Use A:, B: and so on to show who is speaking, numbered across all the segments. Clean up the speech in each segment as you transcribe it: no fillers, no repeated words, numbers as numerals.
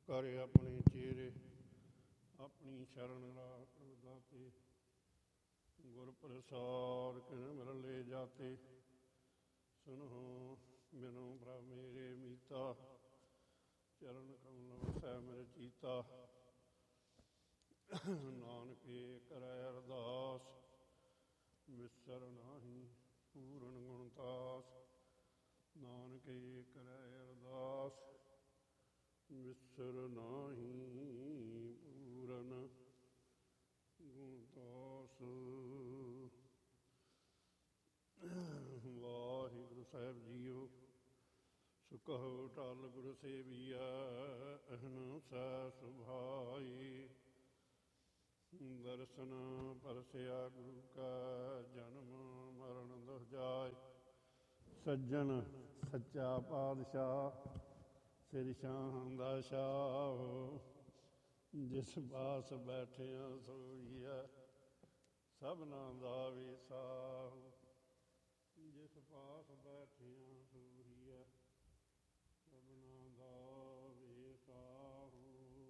A: ਕਰ ਆਪਣੇ ਚੇਰੇ ਆਪਣੀ ਸ਼ਰਨ ਰਾਖ ਦਾਤੇ। ਗੁਰ ਪ੍ਰਸਾਦ ਕਿਨ ਮਿਲ ਲੈ ਜਾਤੇ। ਸੁਨੋ ਬਿਨੋ ਪ੍ਰਭ ਮੇਰੇ ਮੀਤਾ। ਚਰਨ ਕਮਲ ਵਸੈ ਮੇਰੇ ਚੀਤਾ। ਨਾਨਕੇ ਕਰੈ ਅਰਦਾਸ ਵਿਸਰ ਨਾਹੀ ਪੂਰਨ ਗੁਣਤਾਸ। ਨਾਨਕੇ ਕਰੈ ਅਰਦਾਸ ਵਿਸਰ ਨਾਹੀ ਪੂਰਨ ਗੁਣਤਾਸ। ਵਾਹਿਗੁਰੂ ਸਾਹਿਬ ਜੀਓ। ਸੁਖਹੁ ਟਲ ਗੁਰ ਸੇਵੀਐ ਅਹਨੁਸੈ ਸੁਭਾਈ। ਦਰਸ਼ਨ ਪਰਸਿਆ ਗੁਰੂ ਕਾ ਜਨਮ ਮਰਨ ਦੁਖ ਜਾਇ। ਸੱਜਣ ਸੱਚਾ ਪਾਤਸ਼ਾਹ ਸਿਰ ਸ਼ਾਹ ਦਾ ਸ਼ਾਹ। ਜਿਸ ਪਾਸ ਬੈਠਿਆ ਸੋਈਐ ਸਭਨਾ ਦਾ ਵੀ ਸਾਹ। ਜਿਸ ਪਾਸ ਬੈਠਿਆ ਸੋਈਐ ਸਭਨਾ ਦਾ ਵੀ ਸਾਹ।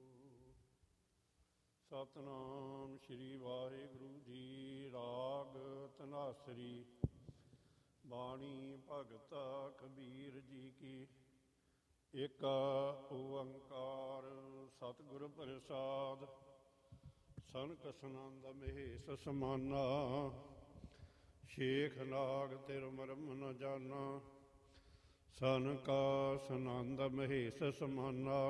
A: ਸਤਿਨਾਮ ਸ਼੍ਰੀ ਵਾਹਿਗੁਰੂ ਜੀ। ਰਾਗ ਧਨਾਸਰੀ। ਬਾਣੀ ਭਗਤ ਕਬੀਰ ਜੀ ਕੀ। ਏਕ ਓੰਕਾਰ ਸਤਿਗੁਰ ਪ੍ਰਸਾਦ। ਸਨਕ ਸਨੰਦ ਮਹੇਸ਼ ਸਮਾਨਾ। ਸ਼ੇਖ ਨਾਗ ਤਿਰ ਮਰਮ ਨ ਜਾਨਾ। ਸਨਕਾ ਸਨੰਦ ਮਹੇਸ਼ ਸਮਾਨਾ।